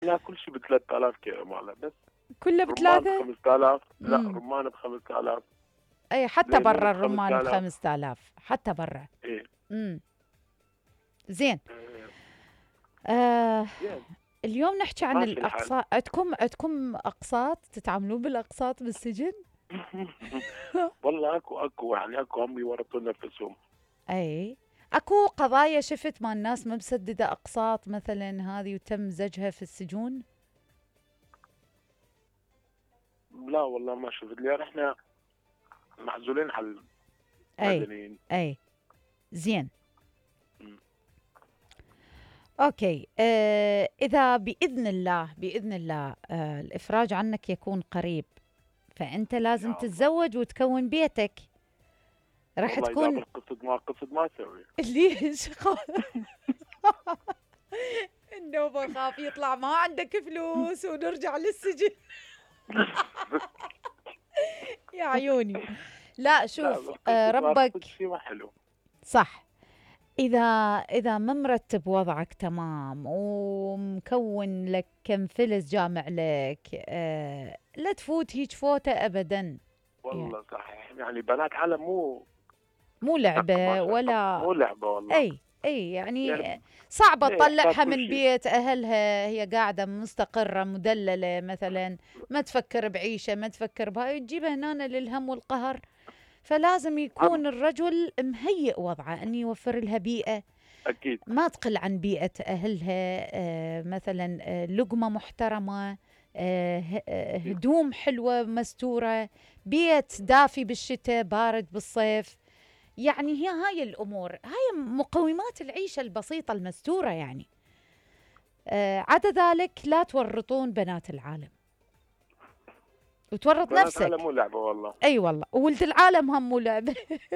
لا كل شيء ب 3000 كيلو ماله بس. كله رمان ب ب3. 5000، لا امم رمان ب 5000، اي حتى ليمون برا ب الرمان 5000. ب5000 حتى برا. ايه. امم زين. آه، آه زين. اليوم نحكي عن ماشي الحال. الاقساط. عندكم اقساط؟ تتعاملون بالاقساط بالسجن؟ والله اكو يعني اكو هم يورطوا نفسهم. اي. اكو قضايا شفت مال الناس ما مسدده اقساط مثلا هذه وتم زجها في السجون؟ لا والله ما شفت لي، احنا معزولين على اي. المدنيين. اي. زين. مم. اوكي. اذا باذن الله باذن الله الافراج عنك يكون قريب، فانت لازم يا الله. تتزوج وتكون بيتك. راح والله اذا تكون بالقصد ما اسوي. ليش النوبة خاف يطلع ما عندك فلوس ونرجع للسجن. يا عيوني. لا لا شوف، بالقصد ما ربك اقصد شيء ما حلو. صح. إذا إذا ما مرتب وضعك تمام ومكون لك كم فلس جامع لك، لا تفوت هيج فوتة أبدا. يعني والله صحيح، يعني بنات عالم مو حق ما لعبة شاء الله ولا. مو لعبه والله. أي يعني يعني صعبة ليه يحتاج تطلعها كل من شيء. بيت أهلها، هي قاعدة مستقرة مدللة مثلا، ما تفكر بعيشة، ما تفكر بهاي، تجيبها هنا للهم والقهر. فلازم عم يكون الرجل مهيئ وضعه أن يوفر لها بيئة اكيد. ما تقل عن بيئة أهلها، مثلا لقمة محترمة، اكيد. هدوم حلوة مستورة، بيت دافي بالشتاء بارد بالصيف. يعني هي هاي الأمور، هاي مقومات العيشة البسيطة المستورة يعني. عدا ذلك لا تورطون بنات العالم وتورط بنات عالم نفسك. مو لعبه والله. أي والله، وولد العالم هم مو لعبة.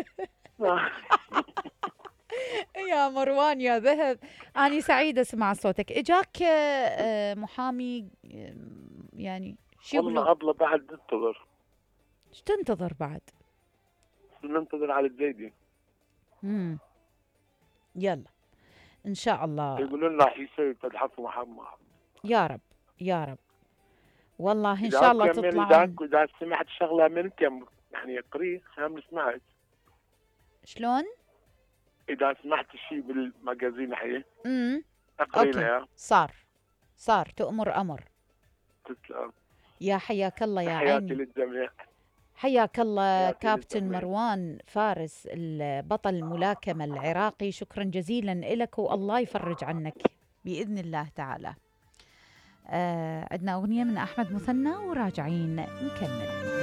يا مروان يا ذهب، أنا سعيدة أسمع صوتك. إجاك محامي يعني شغله؟ والله ابله بعد ننتظر. ايش تنتظر بعد؟ ننتظر على الزيدي. مم. يلا إن شاء الله. يقولون لنا راح يصير تلحق محمد. يا رب. يا رب. والله إن اذا شاء اكو الله يمين، اذا تطلعون. اكو، اذا سمعت شغله من كم يعني اقري هم سمعت. شلون؟ اذا سمعت شيء بالمجازين حي امم اقرينا أوكي. يا. صار تؤمر أمر. تسلم. يا حياك الله يا تحياتي عيني. للجميع. حياك الله تحياتي كابتن للجميع. مروان فارس البطل الملاكمة العراقي، شكرا جزيلا لك والله يفرج عنك بإذن الله تعالى. عندنا أغنية من أحمد مثنى وراجعين نكمل.